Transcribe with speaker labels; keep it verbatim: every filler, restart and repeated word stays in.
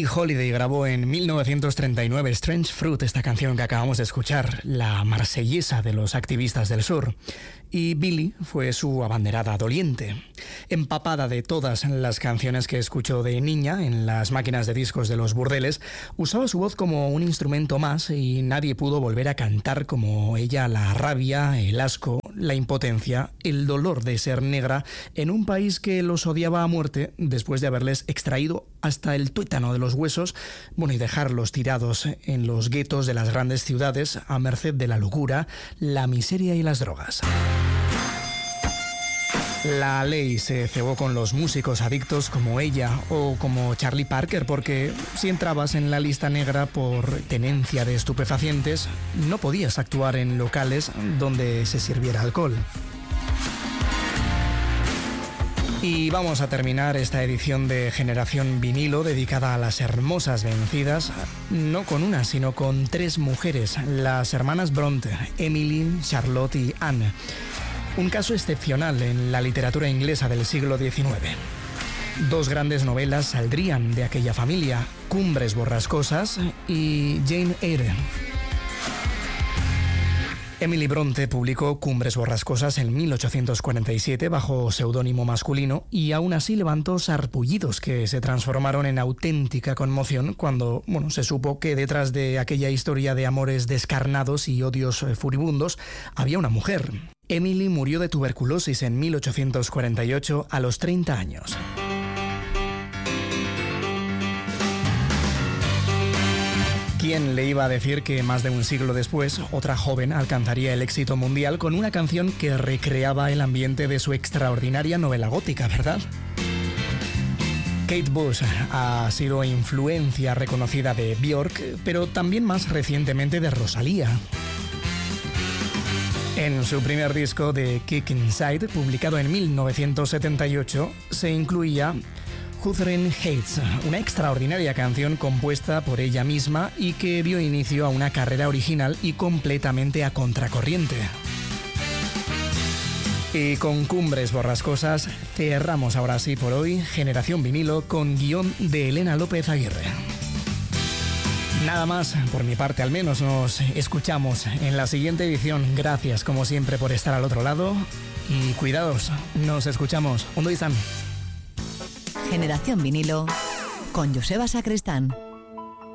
Speaker 1: Billie Holiday grabó en mil novecientos treinta y nueve Strange Fruit, esta canción que acabamos de escuchar, la marsellesa de los activistas del sur. Y Billie fue su abanderada doliente. Empapada de todas las canciones que escuchó de niña en las máquinas de discos de los burdeles, usaba su voz como un instrumento más y nadie pudo volver a cantar como ella la rabia, el asco, la impotencia, el dolor de ser negra en un país que los odiaba a muerte después de haberles extraído hasta el tuétano de los huesos, bueno, y dejarlos tirados en los guetos de las grandes ciudades a merced de la locura, la miseria y las drogas. La ley se cebó con los músicos adictos como ella o como Charlie Parker, porque si entrabas en la lista negra por tenencia de estupefacientes, no podías actuar en locales donde se sirviera alcohol. Y vamos a terminar esta edición de Generación Vinilo dedicada a las hermosas vencidas, no con una, sino con tres mujeres, las hermanas Bronte, Emily, Charlotte y Anne. Un caso excepcional en la literatura inglesa del siglo diecinueve. Dos grandes novelas saldrían de aquella familia, Cumbres borrascosas y Jane Eyre. Emily Bronte publicó Cumbres borrascosas en mil ochocientos cuarenta y siete bajo seudónimo masculino y aún así levantó sarpullidos que se transformaron en auténtica conmoción cuando, bueno, se supo que detrás de aquella historia de amores descarnados y odios furibundos había una mujer. Emily murió de tuberculosis en mil ochocientos cuarenta y ocho a los treinta años. ¿Quién le iba a decir que más de un siglo después otra joven alcanzaría el éxito mundial con una canción que recreaba el ambiente de su extraordinaria novela gótica, verdad? Kate Bush ha sido influencia reconocida de Björk, pero también más recientemente de Rosalía. En su primer disco de Kick Inside, publicado en mil novecientos setenta y ocho, se incluía Wuthering Heights, una extraordinaria canción compuesta por ella misma y que dio inicio a una carrera original y completamente a contracorriente. Y con Cumbres borrascosas cerramos ahora sí por hoy Generación Vinilo con guión de Elena López Aguirre. Nada más, por mi parte al menos, nos escuchamos en la siguiente edición. Gracias como siempre por estar al otro lado y cuidados, nos escuchamos. Ondo izan.
Speaker 2: Generación Vinilo con Joseba Sacristán.